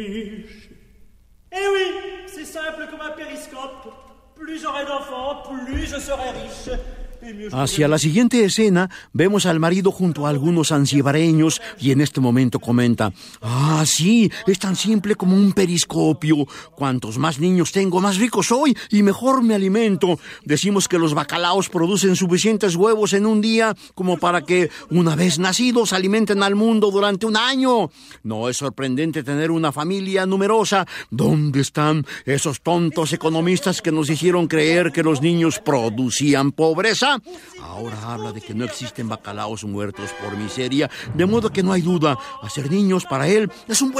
Eh oui, c'est simple comme un périscope. Plus j'aurai d'enfants, plus je serai riche. Hacia la siguiente escena, vemos al marido junto a algunos ansievareños y en este momento comenta: «Ah, sí, es tan simple como un periscopio. Cuantos más niños tengo, más rico soy y mejor me alimento. Decimos que los bacalaos producen suficientes huevos en un día como para que, una vez nacidos, alimenten al mundo durante un año. No es sorprendente tener una familia numerosa. ¿Dónde están esos tontos economistas que nos hicieron creer que los niños producían pobreza? Ahora habla de que no existen bacalaos muertos por miseria, de modo que no hay duda, hacer niños para él es un buen